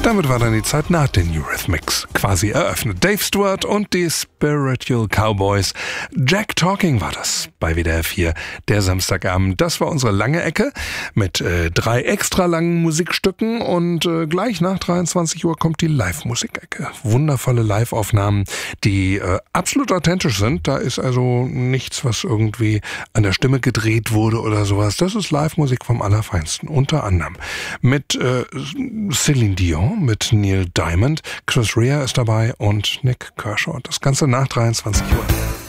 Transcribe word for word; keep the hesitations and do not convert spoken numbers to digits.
Damit war dann die Zeit nach den Eurythmics quasi eröffnet. Dave Stewart und die Spiritual Cowboys. Jack Talking war das bei W D R vier, der Samstagabend. Das war unsere lange Ecke mit äh, drei extra langen Musikstücken und äh, gleich nach dreiundzwanzig Uhr kommt die Live-Musikecke. Wundervolle Live-Aufnahmen, die äh, absolut authentisch sind. Da ist also nichts, was irgendwie an der Stimme gedreht wurde oder sowas. Das ist Live-Musik vom Allerfeinsten. Unter anderem mit äh, Celine Dion, mit Neil Diamond, Chris Rea ist dabei und Nick Kershaw. Das Ganze nach dreiundzwanzig Uhr.